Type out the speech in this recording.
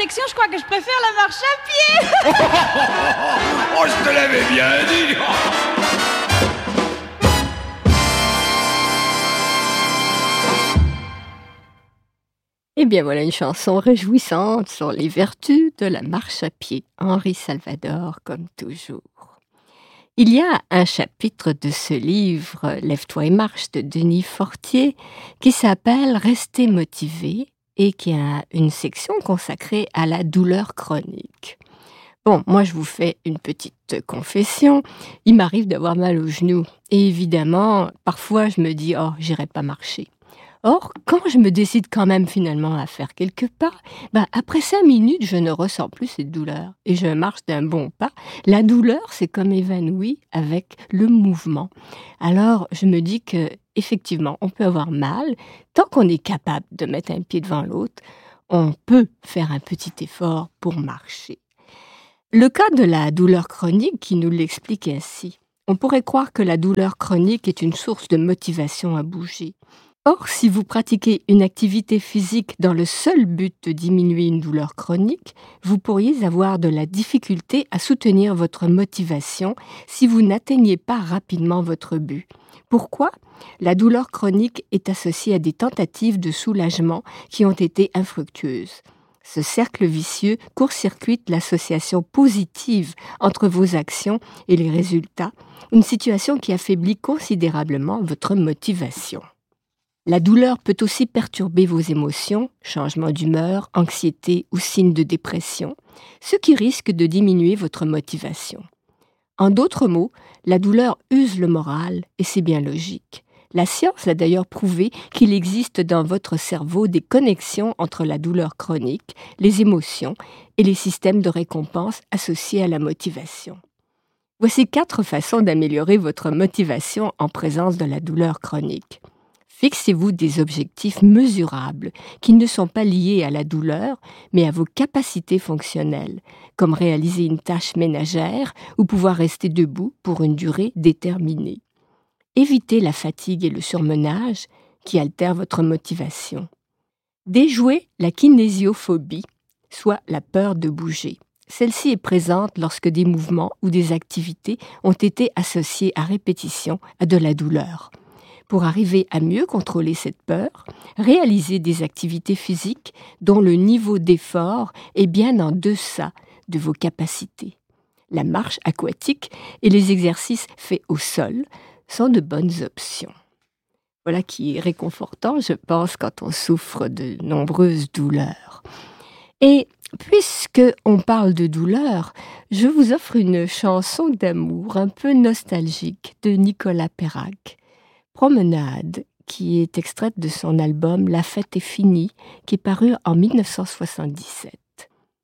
protection, je crois que je préfère la marche à pied. Oh, je te l'avais bien dit. Eh bien voilà une chanson réjouissante sur les vertus de la marche à pied. Henri Salvador, comme toujours. Il y a un chapitre de ce livre, Lève-toi et marche, de Denis Fortier, qui s'appelle Rester motivé et qui a une section consacrée à la douleur chronique. Bon, moi je vous fais une petite confession, il m'arrive d'avoir mal aux genoux et évidemment, parfois je me dis « oh, j'irai pas marcher ». Or, quand je me décide quand même finalement à faire quelques pas, après 5 minutes, je ne ressens plus cette douleur et je marche d'un bon pas. La douleur, c'est comme évanouie avec le mouvement. Alors, je me dis que effectivement, on peut avoir mal. Tant qu'on est capable de mettre un pied devant l'autre, on peut faire un petit effort pour marcher. Le cas de la douleur chronique qui nous l'explique ainsi. On pourrait croire que la douleur chronique est une source de motivation à bouger. Or, si vous pratiquez une activité physique dans le seul but de diminuer une douleur chronique, vous pourriez avoir de la difficulté à soutenir votre motivation si vous n'atteignez pas rapidement votre but. Pourquoi ? La douleur chronique est associée à des tentatives de soulagement qui ont été infructueuses. Ce cercle vicieux court-circuite l'association positive entre vos actions et les résultats, une situation qui affaiblit considérablement votre motivation. La douleur peut aussi perturber vos émotions, changement d'humeur, anxiété ou signes de dépression, ce qui risque de diminuer votre motivation. En d'autres mots, la douleur use le moral et c'est bien logique. La science a d'ailleurs prouvé qu'il existe dans votre cerveau des connexions entre la douleur chronique, les émotions et les systèmes de récompense associés à la motivation. Voici 4 façons d'améliorer votre motivation en présence de la douleur chronique. Fixez-vous des objectifs mesurables qui ne sont pas liés à la douleur, mais à vos capacités fonctionnelles, comme réaliser une tâche ménagère ou pouvoir rester debout pour une durée déterminée. Évitez la fatigue et le surmenage qui altèrent votre motivation. Déjouez la kinésiophobie, soit la peur de bouger. Celle-ci est présente lorsque des mouvements ou des activités ont été associés à répétition à de la douleur. Pour arriver à mieux contrôler cette peur, réalisez des activités physiques dont le niveau d'effort est bien en deçà de vos capacités. La marche aquatique et les exercices faits au sol sont de bonnes options. Voilà qui est réconfortant, je pense, quand on souffre de nombreuses douleurs. Et puisque on parle de douleur, je vous offre une chanson d'amour un peu nostalgique de Nicolas Perrac. Promenade, qui est extraite de son album La fête est finie, qui est paru en 1977.